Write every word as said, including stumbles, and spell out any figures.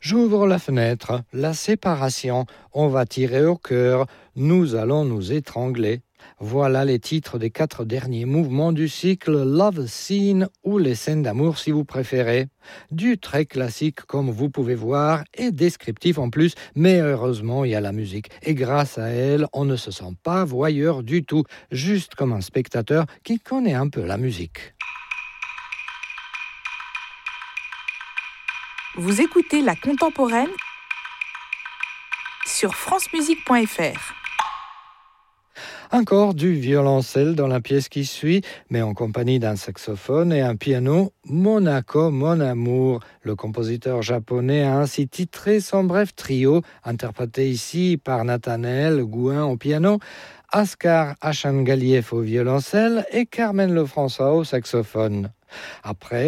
J'ouvre la fenêtre, la séparation, on va tirer au cœur, nous allons nous étrangler. Voilà les titres des quatre derniers mouvements du cycle Love Scene ou les scènes d'amour si vous préférez. Du très classique comme vous pouvez voir et descriptif en plus, mais heureusement il y a la musique. Et grâce à elle, on ne se sent pas voyeur du tout, juste comme un spectateur qui connaît un peu la musique. Vous écoutez La Contemporaine sur france musique point f r. Encore du violoncelle dans la pièce qui suit, mais en compagnie d'un saxophone et un piano, Monaco, mon amour. Le compositeur japonais a ainsi titré son bref trio, interprété ici par Nathanaël Gouin au piano, Askar Achangaliev au violoncelle et Carmen Lefrançois au saxophone. Après,